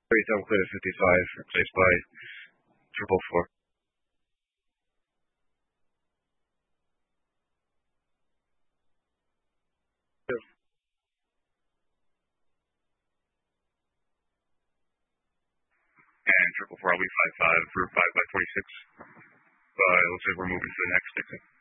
Straight down clear 55, replaced by 444. And 444, I'll be 55 for 5 by 46. Looks like we're moving to the next exit.